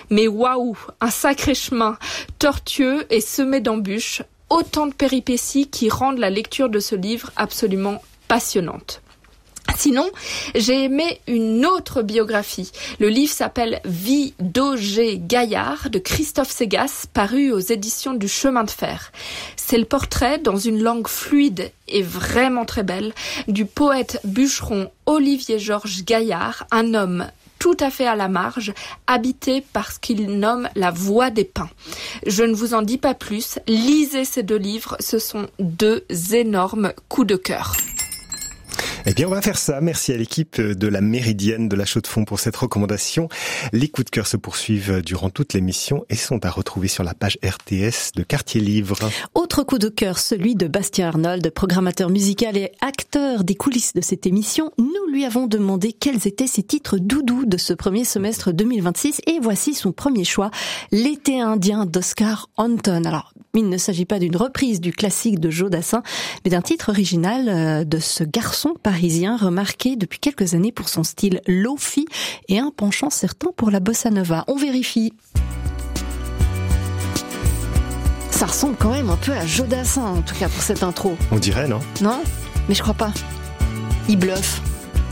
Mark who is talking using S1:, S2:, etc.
S1: Mais waouh, un sacré chemin, tortueux et semé d'embûches, autant de péripéties qui rendent la lecture de ce livre absolument passionnante. Sinon, j'ai aimé une autre biographie. Le livre s'appelle Vie d'Auger Gaillard de Christophe Ségas, paru aux éditions du Chemin de Fer. C'est le portrait, dans une langue fluide et vraiment très belle, du poète bûcheron Olivier-Georges Gaillard, un homme tout à fait à la marge, habité par ce qu'il nomme la voie des pins. Je ne vous en dis pas plus, lisez ces deux livres, ce sont deux énormes coups de cœur.
S2: Eh bien, on va faire ça. Merci à l'équipe de la Méridienne de la Chaux-de-Fonds pour cette recommandation. Les coups de cœur se poursuivent durant toute l'émission et sont à retrouver sur la page RTS de Quartier Livre.
S3: Autre coup de cœur, celui de Bastien Arnold, programmateur musical et acteur des coulisses de cette émission. Nous lui avons demandé quels étaient ses titres doudous de ce premier semestre 2026 et voici son premier choix, L'été indien d'Oscar Anton. Alors, il ne s'agit pas d'une reprise du classique de Joe Dassin, mais d'un titre original de ce garçon parisien remarqué depuis quelques années pour son style lo-fi et un penchant certain pour la bossa nova. On vérifie. Ça ressemble quand même un peu à Joe Dassin, en tout cas pour cette intro.
S2: On dirait, non ?
S3: Non ? Mais je crois pas. Il bluffe.